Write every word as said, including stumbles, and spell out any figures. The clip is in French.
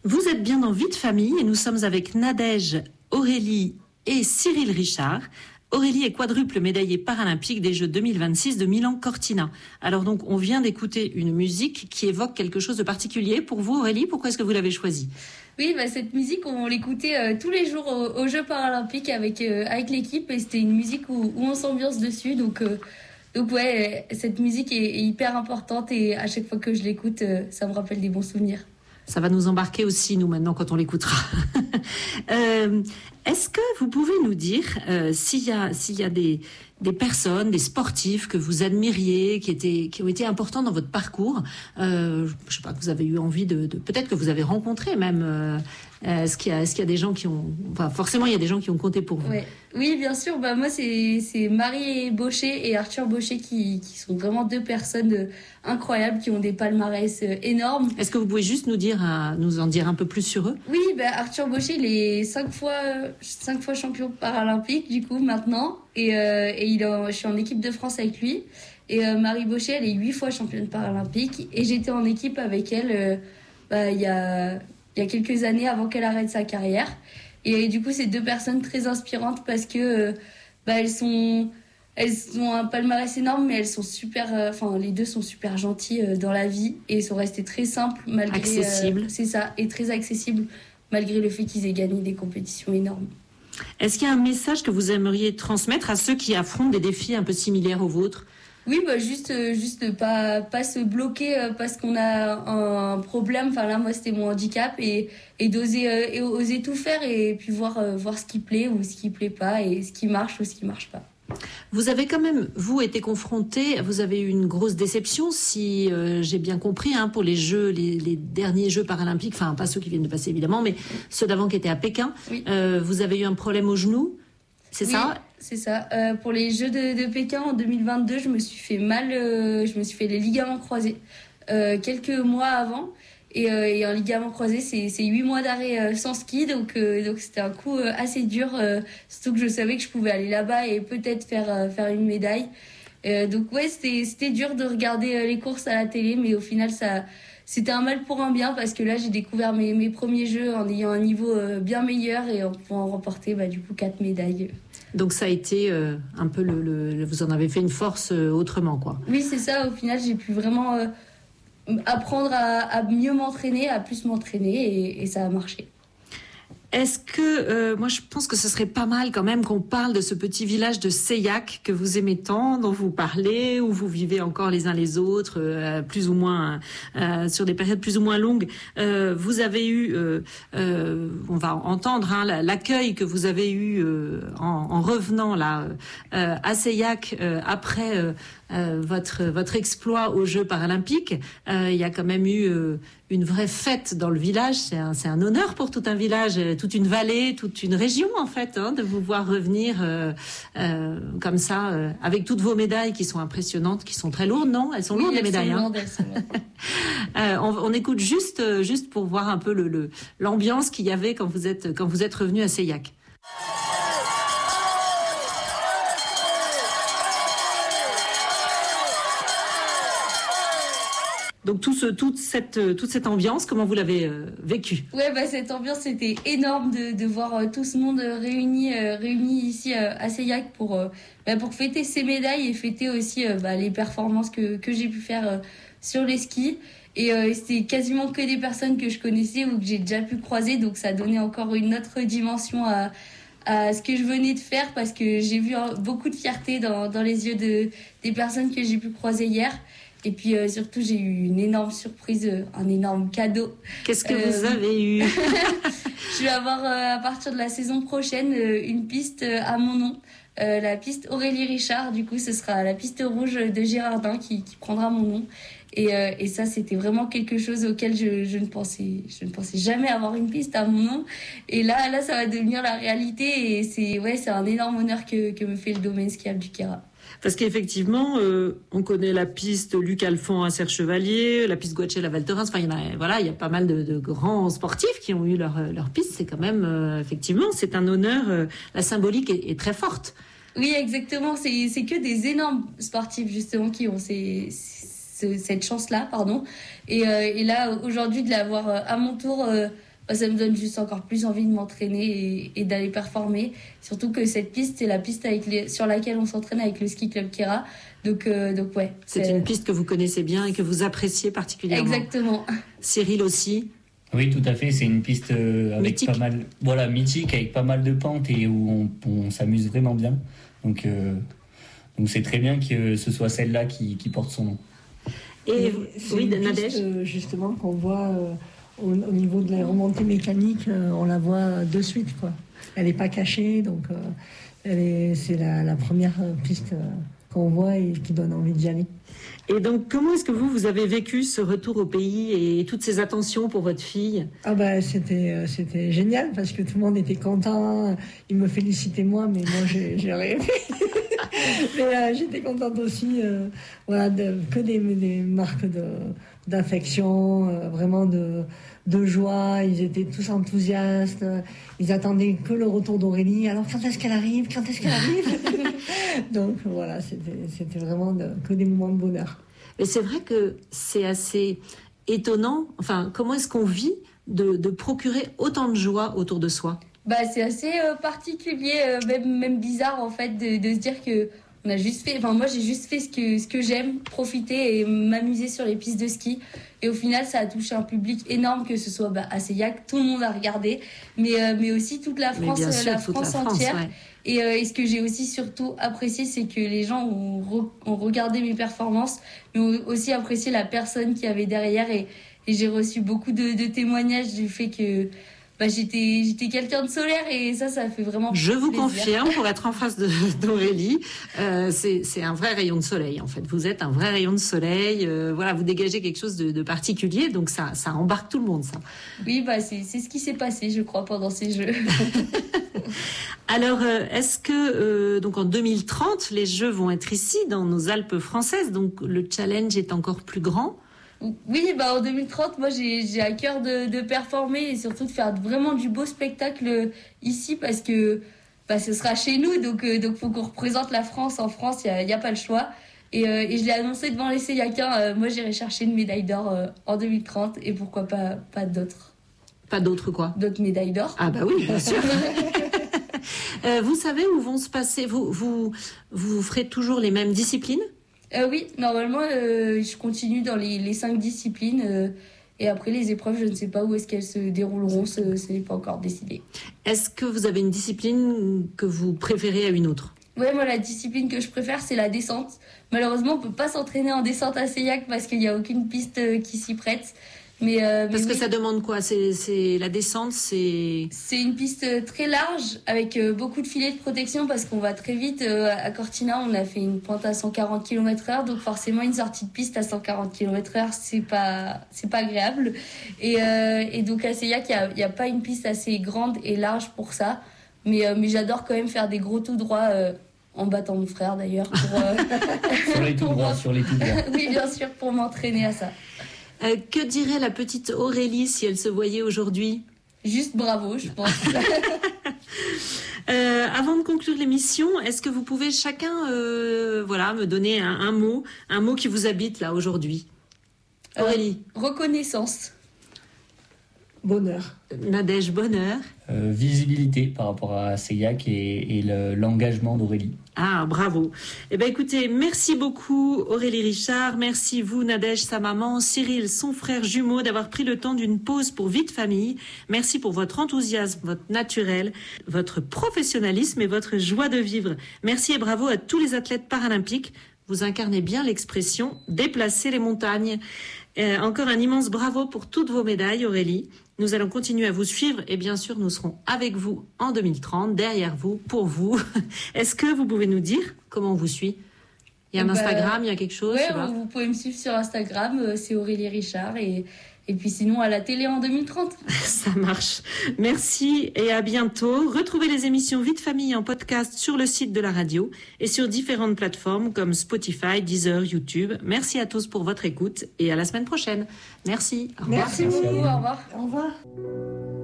Vous êtes bien dans Vie de famille et nous sommes avec Nadège, Aurélie et Cyril Richard. Aurélie est quadruple médaillée paralympique des Jeux deux mille vingt-six de Milan-Cortina. Alors donc, on vient d'écouter une musique qui évoque quelque chose de particulier. Pour vous, Aurélie, pourquoi est-ce que vous l'avez choisie ? Oui, bah, cette musique, on l'écoutait euh, tous les jours aux, aux Jeux paralympiques avec, euh, avec l'équipe et c'était une musique où, où on s'ambiance dessus. Donc, euh, donc ouais, cette musique est, est hyper importante et à chaque fois que je l'écoute, euh, ça me rappelle des bons souvenirs. Ça va nous embarquer aussi, nous, maintenant, quand on l'écoutera. euh, est-ce que vous pouvez nous dire euh, s'il y a, s'il y a des, des personnes, des sportifs que vous admiriez, qui, étaient, qui ont été importants dans votre parcours, euh, je ne sais pas, que vous avez eu envie de... de peut-être que vous avez rencontré même... Euh, est-ce qu'il y a, est-ce qu'il y a des gens qui ont... Enfin, forcément, il y a des gens qui ont compté pour vous. Ouais. Oui, bien sûr. Bah, moi, c'est, c'est Marie Baucher et Arthur Baucher qui, qui sont vraiment deux personnes incroyables, qui ont des palmarès énormes. Est-ce que vous pouvez juste nous, dire, nous en dire un peu plus sur eux ? Oui, bah, Arthur Baucher, il est cinq fois, cinq fois champion paralympique, du coup, maintenant. Et, euh, et il est, je suis en équipe de France avec lui. Et euh, Marie Baucher, elle est huit fois championne paralympique. Et j'étais en équipe avec elle euh, bah, il y a... il y a quelques années avant qu'elle arrête sa carrière. Et du coup, c'est deux personnes très inspirantes parce que bah, elles sont, elles ont un palmarès énorme, mais elles sont super, enfin, euh, les deux sont super gentilles euh, dans la vie et sont restées très simples malgré. Accessibles. Euh, c'est ça, et très accessibles malgré le fait qu'ils aient gagné des compétitions énormes. Est-ce qu'il y a un message que vous aimeriez transmettre à ceux qui affrontent des défis un peu similaires aux vôtres ? Oui, bah juste, juste pas, pas se bloquer parce qu'on a un problème. Enfin là, moi, c'était mon handicap et, et d'oser, euh, et oser tout faire et puis voir, euh, voir ce qui plaît ou ce qui plaît pas et ce qui marche ou ce qui marche pas. Vous avez quand même, vous, été confronté, vous avez eu une grosse déception, si euh, j'ai bien compris, hein, pour les Jeux, les, les derniers Jeux paralympiques, enfin pas ceux qui viennent de passer évidemment, mais ceux d'avant qui étaient à Pékin. Oui. Euh, vous avez eu un problème au genou, c'est oui. ça ? C'est ça. Euh, pour les Jeux de, de Pékin en deux mille vingt-deux, je me suis fait mal, euh, je me suis fait les ligaments croisés euh, quelques mois avant. Et, euh, et un ligament croisé, c'est, c'est huit mois d'arrêt euh, sans ski. Donc, euh, donc c'était un coup euh, assez dur. Euh, surtout que je savais que je pouvais aller là-bas et peut-être faire, euh, faire une médaille. Euh, donc ouais, c'était, c'était dur de regarder euh, les courses à la télé. Mais au final, ça, c'était un mal pour un bien parce que là, j'ai découvert mes, mes premiers Jeux en ayant un niveau euh, bien meilleur et en pouvant remporter bah, du coup quatre médailles. Donc ça a été euh, un peu le, le, vous en avez fait une force euh, autrement, quoi. Oui, c'est ça. Au final, j'ai pu vraiment euh, apprendre à, à mieux m'entraîner, à plus m'entraîner, et, et ça a marché. Est-ce que, euh, moi je pense que ce serait pas mal quand même qu'on parle de ce petit village de Seilhac que vous aimez tant, dont vous parlez, où vous vivez encore les uns les autres, euh, plus ou moins, euh, sur des périodes plus ou moins longues. Euh, vous avez eu, euh, euh, on va entendre hein, l'accueil que vous avez eu euh, en, en revenant là euh, à Seilhac euh, après euh, euh, votre votre exploit aux Jeux paralympiques. Euh, il y a quand même eu euh, une vraie fête dans le village. C'est un, c'est un honneur pour tout un village, toute une vallée, toute une région en fait, hein, de vous voir revenir euh, euh, comme ça, euh, avec toutes vos médailles qui sont impressionnantes, qui sont très lourdes, non ? Elles sont oui, lourdes elles les médailles. Sont hein. lourdes, elles sont lourdes. euh, on, on écoute juste, juste pour voir un peu le, le, l'ambiance qu'il y avait quand vous êtes, quand vous êtes revenu à Seilhac. Donc tout ce, toute, cette, toute cette ambiance, comment vous l'avez euh, vécue ? Ouais, bah, cette ambiance, c'était énorme de, de voir euh, tout ce monde réuni, euh, réuni ici euh, à Seilhac pour, euh, bah, pour fêter ces médailles et fêter aussi euh, bah, les performances que, que j'ai pu faire euh, sur les skis. Et euh, c'était quasiment que des personnes que je connaissais ou que j'ai déjà pu croiser, donc ça donnait encore une autre dimension à, à ce que je venais de faire parce que j'ai vu beaucoup de fierté dans, dans les yeux de, des personnes que j'ai pu croiser hier. Et puis euh, surtout, j'ai eu une énorme surprise, euh, un énorme cadeau. Qu'est-ce que euh, vous avez eu ? Je vais avoir euh, à partir de la saison prochaine euh, une piste euh, à mon nom, euh, la piste Aurélie Richard. Du coup, ce sera la piste rouge de Girardin qui, qui prendra mon nom. Et, euh, et ça, c'était vraiment quelque chose auquel je, je ne pensais, je ne pensais jamais avoir une piste à mon nom. Et là, là, ça va devenir la réalité. Et c'est, ouais, c'est un énorme honneur que, que me fait le domaine skiable du Queyras. Parce qu'effectivement, euh, on connaît la piste Luc Alphand à Serre-Chevalier, la piste Guachel à Val Thorens. Enfin, il y en a, voilà, il y a pas mal de, de grands sportifs qui ont eu leur, leur piste. C'est quand même, euh, effectivement, c'est un honneur. Euh, la symbolique est, est très forte. Oui, exactement. C'est, c'est que des énormes sportifs, justement, qui ont ces, ces, cette chance-là, pardon. Et, euh, et là, aujourd'hui, de l'avoir à mon tour, euh, bah, ça me donne juste encore plus envie de m'entraîner et, et d'aller performer. Surtout que cette piste, c'est la piste avec les, sur laquelle on s'entraîne avec le ski club Kera. Donc, euh, donc ouais. C'est, c'est une piste que vous connaissez bien et que vous appréciez particulièrement. Exactement. Cyril aussi. Oui, tout à fait. C'est une piste avec mythique. pas mal, voilà, mythique, avec pas mal de pentes et où on, on s'amuse vraiment bien. Donc, euh, donc c'est très bien que ce soit celle-là qui, qui porte son nom. Et, Et c'est oui, une Nadège. piste, euh, justement, qu'on voit euh, au, au niveau de la remontée mécanique, euh, on la voit de suite, quoi. Elle n'est pas cachée, donc euh, elle est, c'est la, la première piste euh, qu'on voit et qui donne envie d'y aller. Et donc, comment est-ce que vous, vous avez vécu ce retour au pays et toutes ces attentions pour votre fille ? Ah bah c'était euh, c'était génial parce que tout le monde était content. Il me félicitait moi, mais moi j'ai, j'ai rêvé. Mais euh, j'étais contente aussi. Euh, voilà, de, que des, des marques de, d'affection, euh, vraiment de, de joie. Ils étaient tous enthousiastes. Ils attendaient que le retour d'Aurélie. Alors quand est-ce qu'elle arrive ? Quand est-ce qu'elle arrive ? Donc voilà, c'était, c'était vraiment de, que des moments de bonheur. Mais c'est vrai que c'est assez étonnant. Enfin, comment est-ce qu'on vit de, de procurer autant de joie autour de soi ? Bah, c'est assez euh, particulier, euh, même, même bizarre en fait, de, de se dire que on a juste fait. Enfin, moi, j'ai juste fait ce que ce que j'aime, profiter et m'amuser sur les pistes de ski. Et au final, ça a touché un public énorme, que ce soit bah, à Seillac, tout le monde a regardé, mais euh, mais aussi toute la France, bien sûr, la toute France la France, entière. ouais. Et, euh, et ce que j'ai aussi surtout apprécié, c'est que les gens ont, re, ont regardé mes performances, mais ont aussi apprécié la personne qui avait derrière. Et, et j'ai reçu beaucoup de, de témoignages du fait que bah, j'étais, j'étais quelqu'un de solaire, et ça, ça fait vraiment Je vous plaisir. confirme, pour être en face de, d'Aurélie, euh, c'est, c'est un vrai rayon de soleil, en fait. Vous êtes un vrai rayon de soleil. Euh, voilà, vous dégagez quelque chose de, de particulier, donc ça, ça embarque tout le monde, ça. Oui, bah, c'est, c'est ce qui s'est passé, je crois, pendant ces Jeux. Alors, euh, est-ce que euh, donc en deux mille trente, les Jeux vont être ici, dans nos Alpes françaises, donc le challenge est encore plus grand ? Oui, bah en deux mille trente, moi j'ai, j'ai à cœur de, de performer et surtout de faire vraiment du beau spectacle ici, parce que bah, ce sera chez nous, donc il euh, donc faut qu'on représente la France en France, il n'y a, y a pas le choix. Et, euh, et je l'ai annoncé devant les Seillaciens, euh, moi j'irai chercher une médaille d'or euh, en deux mille trente, et pourquoi pas, pas d'autres. Pas d'autres quoi ? D'autres médailles d'or. Ah bah oui, bien sûr. euh, vous savez où vont se passer, vous, vous, vous ferez toujours les mêmes disciplines ? Euh, oui, normalement, euh, je continue dans les, les cinq disciplines. Euh, et après, les épreuves, je ne sais pas où est-ce qu'elles se dérouleront. Ce, ce n'est pas encore décidé. Est-ce que vous avez une discipline que vous préférez à une autre ? Oui, moi, la discipline que je préfère, c'est la descente. Malheureusement, on ne peut pas s'entraîner en descente à Seillac parce qu'il n'y a aucune piste qui s'y prête. Mais, euh, Parce mais que oui, ça demande quoi ? c'est, c'est la descente, c'est... c'est une piste très large avec euh, beaucoup de filets de protection parce qu'on va très vite. Euh, à Cortina, on a fait une pointe à cent quarante kilomètres heure, donc forcément une sortie de piste à cent quarante kilomètres heure, c'est pas c'est pas agréable. Et, euh, et donc à Seillac, il y a, y a pas une piste assez grande et large pour ça. Mais, euh, mais j'adore quand même faire des gros tout droits. Euh, en battant mon frère d'ailleurs. Pour, euh, Sur les tout pour droits, m'en- sur les tout droits. Oui, bien sûr, pour m'entraîner à ça. Euh, que dirait la petite Aurélie si elle se voyait aujourd'hui ? Juste bravo, je pense. Euh, avant de conclure l'émission, est-ce que vous pouvez chacun euh, voilà, me donner un, un mot, un mot qui vous habite là aujourd'hui ? Aurélie, Euh, reconnaissance. Bonheur. Nadège, bonheur. Euh, visibilité par rapport à Seillac et, et le- l'engagement d'Aurélie. Ah, bravo. Eh ben, écoutez, merci beaucoup Aurélie Richard. Merci vous, Nadège, sa maman, Cyril, son frère jumeau, d'avoir pris le temps d'une pause pour vie de famille. Merci pour votre enthousiasme, votre naturel, votre professionnalisme et votre joie de vivre. Merci et bravo à tous les athlètes paralympiques. Vous incarnez bien l'expression « déplacer les montagnes ». Euh, encore un immense bravo pour toutes vos médailles, Aurélie. Nous allons continuer à vous suivre et bien sûr, nous serons avec vous en deux mille trente, derrière vous, pour vous. Est-ce que vous pouvez nous dire comment on vous suit ? Il y a un Bah, Instagram, il y a quelque chose, Ouais, je sais pas. vous pouvez me suivre sur Instagram, euh, c'est Aurélie Richard. Et, et puis sinon, à la télé en deux mille trente. Ça marche. Merci et à bientôt. Retrouvez les émissions Vie de famille en podcast sur le site de la radio et sur différentes plateformes comme Spotify, Deezer, YouTube. Merci à tous pour votre écoute et à la semaine prochaine. Merci. Au revoir. Merci Merci à beaucoup. vous. Au revoir. Au revoir.